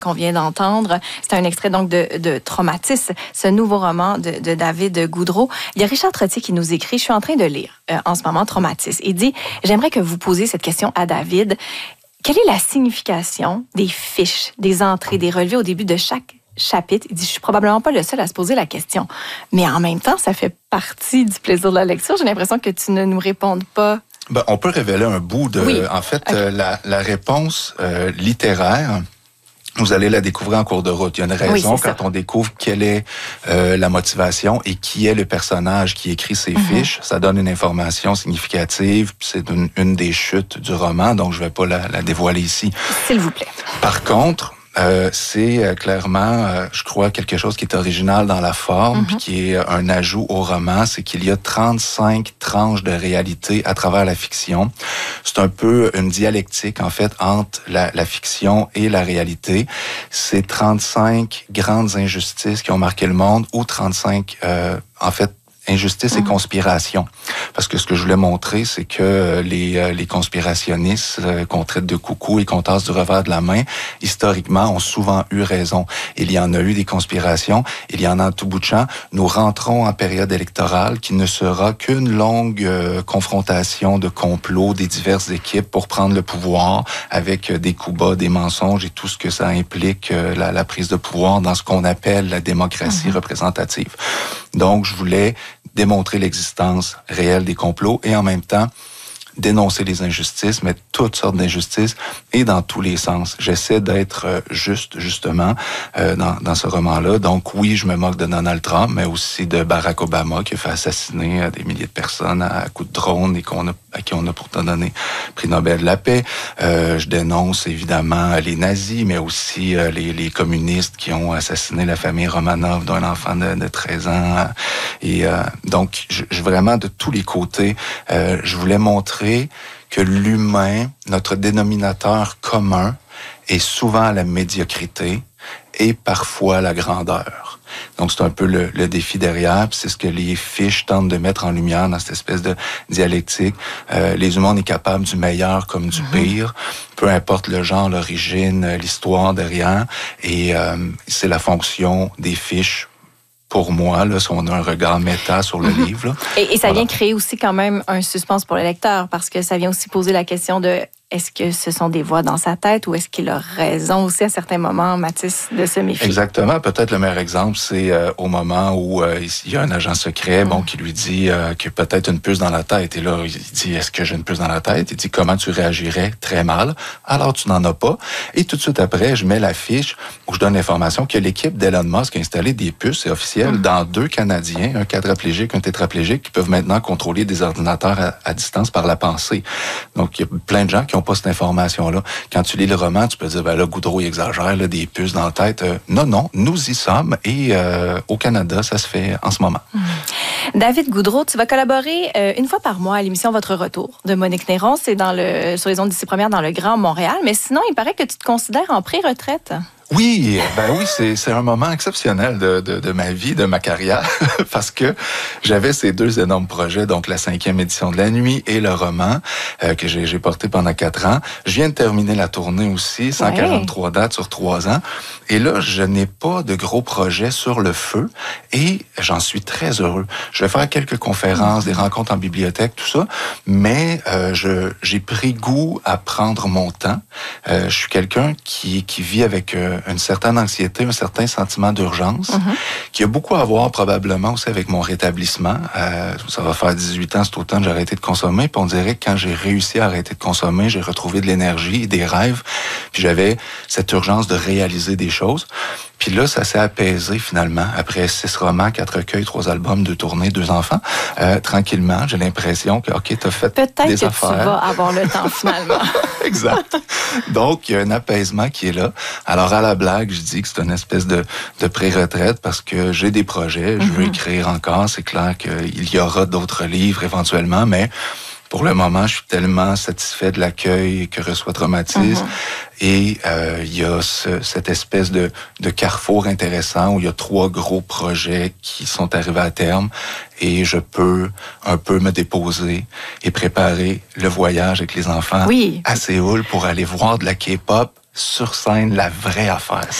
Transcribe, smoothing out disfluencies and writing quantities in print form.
qu'on vient d'entendre. C'est un extrait donc de Traumatisme, ce nouveau roman de David Goudreau. Il y a Richard Trottier qui nous écrit, je suis en train de lire en ce moment Traumatisme. Il dit, j'aimerais que vous posiez cette question à David. Quelle est la signification des fiches, des entrées, des relevés au début de chaque chapitre? Il dit, je suis probablement pas le seul à se poser la question. Mais en même temps, ça fait partie du plaisir de la lecture. J'ai l'impression que tu ne nous répondes pas. Ben, on peut révéler un bout de... Oui. En fait, okay. La réponse littéraire, vous allez la découvrir en cours de route. Il y a une raison quand on découvre quelle est la motivation et qui est le personnage qui écrit ces fiches. Ça donne une information significative. C'est une des chutes du roman, donc je ne vais pas la dévoiler ici. S'il vous plaît. Par contre, c'est clairement, je crois, quelque chose qui est original dans la forme, puis qui est un ajout au roman, c'est qu'il y a 35 tranches de réalité à travers la fiction. C'est un peu une dialectique, en fait, entre la fiction et la réalité. C'est 35 grandes injustices qui ont marqué le monde, ou 35, en fait, injustice et conspiration. Parce que ce que je voulais montrer, c'est que les conspirationnistes qu'on traite de coucou et qu'on tasse du revers de la main, historiquement, ont souvent eu raison. Il y en a eu des conspirations, il y en a en tout bout de champ. Nous rentrons en période électorale qui ne sera qu'une longue confrontation de complots des diverses équipes pour prendre le pouvoir avec des coups bas, des mensonges et tout ce que ça implique, la prise de pouvoir dans ce qu'on appelle la démocratie représentative. Donc, je voulais démontrer l'existence réelle des complots et en même temps dénoncer les injustices, mais toutes sortes d'injustices et dans tous les sens. J'essaie d'être justement, dans ce roman-là. Donc oui, je me moque de Donald Trump, mais aussi de Barack Obama qui a fait assassiner des milliers de personnes à coups de drone et à qui on a pourtant donné le prix Nobel de la paix. Je dénonce évidemment les nazis, mais aussi les communistes qui ont assassiné la famille Romanov d'un enfant de 13 ans. Et donc, je vraiment de tous les côtés, je voulais montrer que l'humain, notre dénominateur commun, est souvent la médiocrité et parfois la grandeur. Donc, c'est un peu le défi derrière, puis c'est ce que les fiches tentent de mettre en lumière dans cette espèce de dialectique. Les humains, on est capable du meilleur comme du pire, peu importe le genre, l'origine, l'histoire derrière, et c'est la fonction des fiches. Pour moi, là, si on a un regard méta sur le livre. Là, et ça vient créer aussi quand même un suspense pour le lecteur, parce que ça vient aussi poser la question de est-ce que ce sont des voix dans sa tête ou est-ce qu'il a raison aussi à certains moments, Mathis, de se méfier? Exactement. Peut-être le meilleur exemple, c'est au moment où il y a un agent secret qui lui dit qu'il a peut-être une puce dans la tête. Et là, il dit, est-ce que j'ai une puce dans la tête? Il dit, comment tu réagirais? Très mal. Alors, tu n'en as pas. Et tout de suite après, je mets la fiche où je donne l'information que l'équipe d'Elon Musk a installé des puces, c'est officiel, dans 2 Canadiens, un quadriplégique, un tétraplégique, qui peuvent maintenant contrôler des ordinateurs à distance par la pensée. Donc, il y a plein de gens qui n'ont pas cette information-là. Quand tu lis le roman, tu peux dire, ben là, Goudreau, il exagère, là, des puces dans la tête. Non, nous y sommes et au Canada, ça se fait en ce moment. David Goudreau, tu vas collaborer une fois par mois à l'émission Votre Retour de Monique Néron. C'est sur les ondes d'ici première dans le Grand Montréal. Mais sinon, il paraît que tu te considères en pré-retraite. Oui, c'est un moment exceptionnel de ma vie, de ma carrière, parce que j'avais ces 2 énormes projets, donc la 5e édition de La Nuit et le roman que j'ai porté pendant 4 ans. Je viens de terminer la tournée aussi, 143 dates sur 3 ans. Et là, je n'ai pas de gros projets sur le feu et j'en suis très heureux. Je vais faire quelques conférences, des rencontres en bibliothèque, tout ça, mais j'ai pris goût à prendre mon temps. Je suis quelqu'un qui vit avec une certaine anxiété, un certain sentiment d'urgence, qui a beaucoup à voir probablement aussi avec mon rétablissement. Ça va faire 18 ans cet automne, j'ai arrêté de consommer, puis on dirait que quand j'ai réussi à arrêter de consommer, j'ai retrouvé de l'énergie, des rêves, puis j'avais cette urgence de réaliser des choses. Puis là, ça s'est apaisé finalement. Après 6 romans, 4 recueils, 3 albums, 2 tournées, 2 enfants. Tranquillement, j'ai l'impression que, OK, t'as fait des affaires. Peut-être que tu vas avoir le temps finalement. Exact. Donc, il y a un apaisement qui est là. Alors, à la blague, je dis que c'est une espèce de pré-retraite parce que j'ai des projets, je veux écrire encore. C'est clair qu'il y aura d'autres livres éventuellement, mais pour le moment, je suis tellement satisfait de l'accueil que reçoit Traumatisme. Et il y a cette espèce de carrefour intéressant où il y a 3 gros projets qui sont arrivés à terme. Et je peux un peu me déposer et préparer le voyage avec les enfants à Séoul pour aller voir de la K-pop sur scène la vraie affaire.